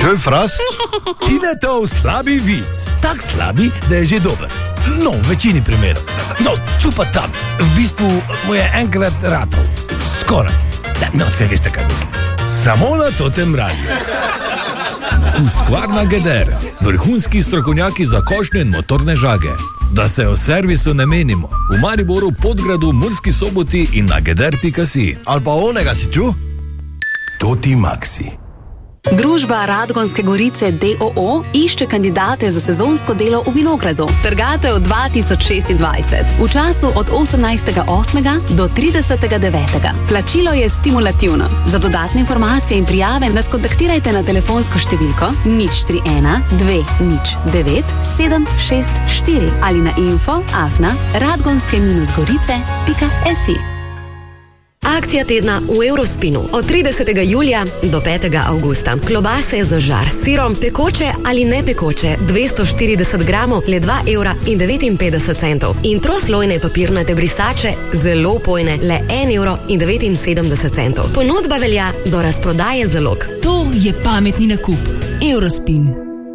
Čuj, fras? Tinetov slabi vic. Tak slabi, da je že dober. No, v večini primerov. No, tu pa tam. V bistvu mu je enkrat ratov. Skoraj. No, se veste, kaj mislim. Samo na Totem radiju. Husqvarna Geder. Vrhunski strokovnjaki za košnje in motorne žage. Da se o servisu ne menimo. V Mariboru, Podgradu, Murski Soboti in na geder.si. Ali pa onega si ču? Toti Maxi. Družba Radgonske Gorice d.o.o. išče kandidate za sezonsko delo v vinogradu. Trgatev 2026. V času od 18.8. do 30.9. Plačilo je stimulativno. Za dodatne informacije in prijave nas kontaktirajte na telefonsko številko 031 209 764 ali na info@radgonske-gorice.si. Akcija tedna v Eurospinu od 30. julija do 5. avgusta. Klobase za žar s sirom, pekoče ali ne pekoče, 240 gramov, le 2,59 €. In troslojne papirnate brisače, zelo pojne, le 1,79 €. Ponudba velja do razprodaje zalog. To je pametni nakup. Eurospin.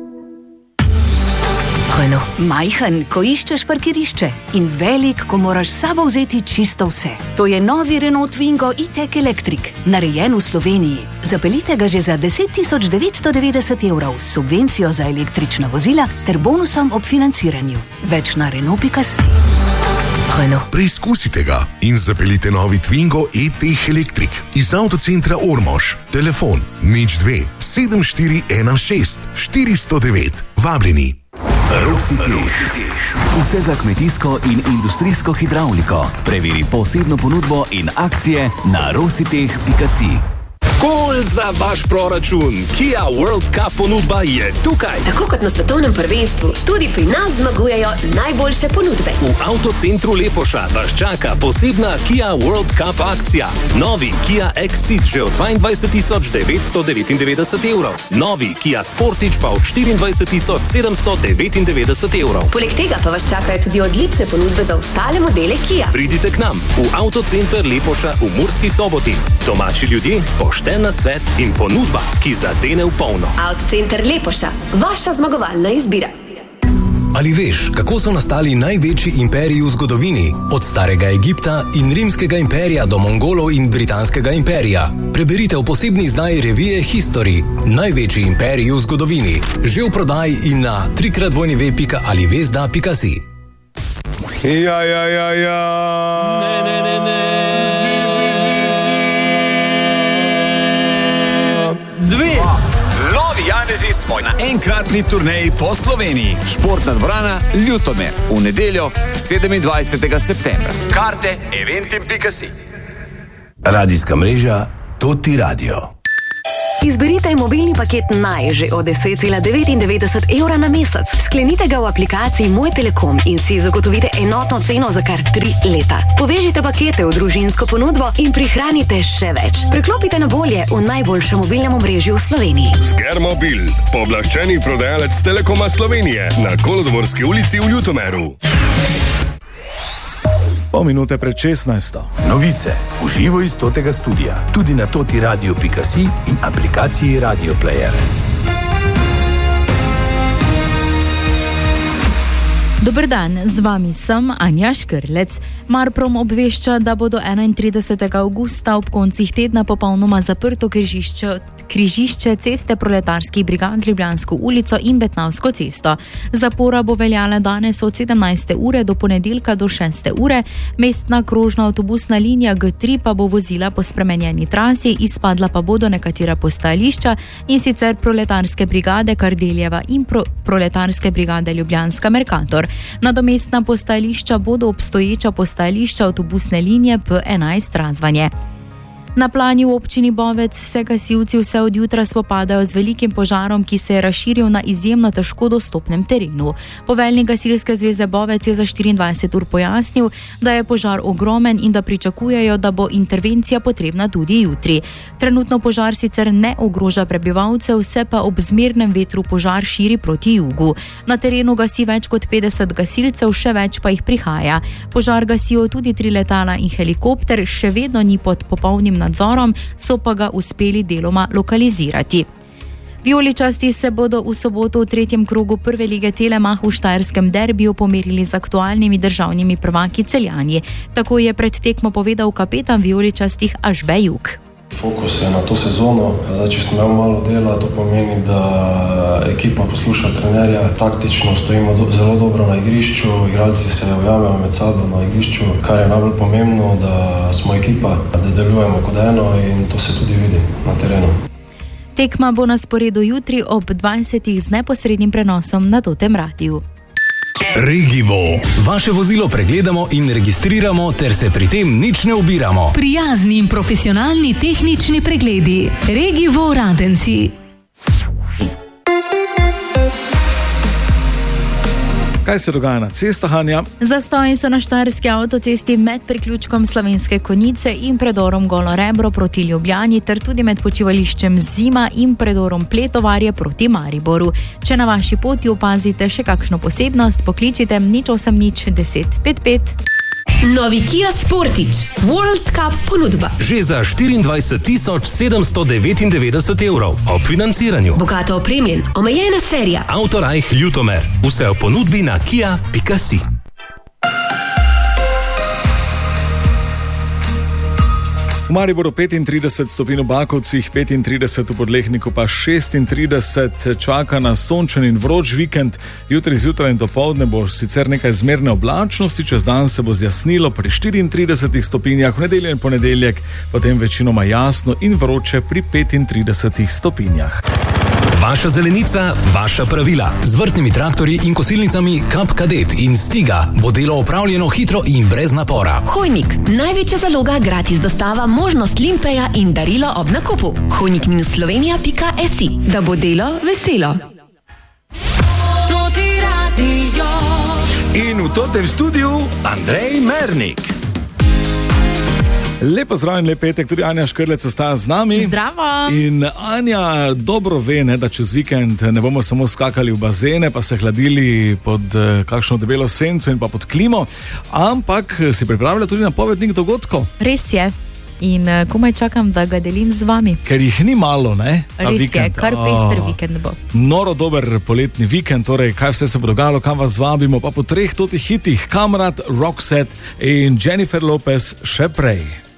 Majhen, ko iščeš parkirišče, in velik, ko moraš s sabo vzeti čisto vse. To je novi Renault Twingo e-tech Electric, narejen v Sloveniji. Zapeljite ga že za 10.990 € s subvencijo za električna vozila ter bonusom ob financiranju. Več na Renault.si. Preizkusite ga in zapeljite novi Twingo e-tech Electric iz avtocentra Ormož. Telefon 02 7416 409. Vabljeni. Rositeh. Vse za kmetijsko in industrijsko hidravliko. Preveri posebno ponudbo in akcije na rositeh.si. Gol za vaš proračun. Kia World Cup ponudba je tukaj. Tako kot na svetovnem prvenstvu, tudi pri nas zmagujejo najboljše ponudbe. V avtocentru Lepoša vas čaka posebna Kia World Cup akcija. Novi Kia Exceed že od 22.999 €. Novi Kia Sportage pa od 24.799 €. Poleg tega pa vas čakajo tudi odlične ponudbe za ostale modele Kia. Pridite k nam v avtocenter Lepoša v Murski Soboti. Domači ljudje, pošten na svet in ponudba, ki zadene v polno. Avtocenter Lepoša, vaša zmagovalna izbira. Ali veš, kako so nastali največji imperiji v zgodovini? Od starega Egipta in rimskega imperija do Mongolov in britanskega imperija. Preberite v posebni izdaji revije History. Največji imperiji v zgodovini. Že v prodaji in na www.alivezda.si. Ja. Janezi smo na enkratni turneji po Sloveniji. Športna dvorana Ljutomer v nedeljo 27. septembra. Karte eventim.si. Radijska mreža Toti Radio. Izberite mobilni paket Naj že od 10,99 € na mesec. Sklenite ga v aplikaciji Moj Telekom in si zagotovite enotno ceno za kar 3 leta. Povežite pakete v družinsko ponudbo in prihranite še več. Preklopite na bolje v najboljšem mobilnem omrežju v Sloveniji. Skermobil, pooblaščeni prodajalec Telekoma Slovenije na Kolodvorski ulici v Ljutomeru. Pol minute pred 16. Novice v živo iz Totega studia, tudi na totiradio.si in aplikaciji Radio Player. Dober dan, z vami sem Anja Škrlec. Marprom obvešča, da bodo 31. avgusta ob koncih tedna popolnoma zaprto križišče ceste proletarskih brigad z Ljubljansko ulico in Betnavsko cesto. Zapora bo veljala danes od 17. ure do ponedeljka do 6. ure. Mestna krožna avtobusna linija G3 pa bo vozila po spremenjeni trasi, izpadla pa bodo nekatera postajališča, in sicer proletarske brigade Kardeljeva in proletarske brigade Ljubljanska Mercator. Nadomestna postajališča bodo obstoječa postajališča avtobusne linije P11 Razvanje. Na Planju v občini Bovec se gasilci vse od jutra spopadajo z velikim požarom, ki se je razširil na izjemno težko dostopnem terenu. Poveljnik Gasilske zveze Bovec je za 24 ur pojasnil, da je požar ogromen in da pričakujejo, da bo intervencija potrebna tudi jutri. Trenutno požar sicer ne ogroža prebivalcev, se pa ob zmernem vetru požar širi proti jugu. Na terenu gasi več kot 50 gasilcev, še več pa jih prihaja. Požar gasijo tudi 3 letala in helikopter, še vedno ni pod popolnim nadzorom, so pa ga uspeli deloma lokalizirati. Vijoličasti se bodo v soboto v 3. krogu prve lige Telemach v štajerskem derbiju pomerili z aktualnimi državnimi prvaki Celjani. Tako je pred tekmo povedal kapetan vijoličastih Ažbe Jug. Fokus je na to sezono. Zdaj, če sem imel malo dela, to pomeni, da ekipa posluša trenerja. Taktično stojimo zelo dobro na igrišču, igralci se ujamemo med sabo na igrišču, kar je najbolj pomembno, da smo ekipa, da delujemo kot eno in to se tudi vidi na terenu. Tekma bo na sporedu jutri ob 20. z neposrednim prenosom na Totem radiju. Regivo. Vaše vozilo pregledamo in registriramo, ter se pri tem nič ne ubiramo. Prijazni in profesionalni tehnični pregledi. Regivo Radenci. Kaj se dogaja na cestah, Anja? Zastoji so na štajerski avtocesti med priključkom Slovenske Konjice in predorom Golo Rebro proti Ljubljani ter tudi med počivališčem Zima in predorom Pletovarje proti Mariboru. Če na vaši poti opazite še kakšno posebnost, pokličite 080 10 55. Novi Kia Sportage World Cup ponudba. Že za 24.799 evrov ob financiranju. Bogato opremljen, omejena serija. Autorajh Ljutomer. Vse v ponudbi na kia.si. V Mariboru 35 stopinj v Bakovcih, 35 v Podlehniku pa 36, čaka na sončen in vroč vikend. Jutri zjutraj in dopoldne bo sicer nekaj zmerne oblačnosti, čez dan se bo zjasnilo pri 34 stopinjah, v nedeljo in ponedeljek potem večinoma jasno in vroče pri 35 stopinjah. Vaša zelenica, vaša pravila. Z vrtnimi traktorji in kosilnicami Kap Kadet in Stiga bo delo opravljeno hitro in brez napora. Hojnik, največja zaloga, gratis dostava, možnost limpeja in darilo ob nakupu. Hojnik-slovenija.si, da bo delo veselo. In v totem studiu Andrej Mernik. Lepo zdrav in lep petek, tudi Anja Škrlec ostaja z nami. Zdravo. In Anja dobro ve, da čez vikend ne bomo samo skakali v bazene, pa se hladili pod kakšno debelo senco in pa pod klimo, ampak si pripravlja tudi napovednik dogodkov. Res je. In komaj čakam, da ga delim z vami. Ker jih ni malo, ne? Res vikend. Je, kar pester vikend bo. Noro dober poletni vikend, torej kaj vse se bo dogajalo, kam vas vabimo, pa po 3 totih hitih, Kamrat, Roxette in Jennifer Lopez še prej.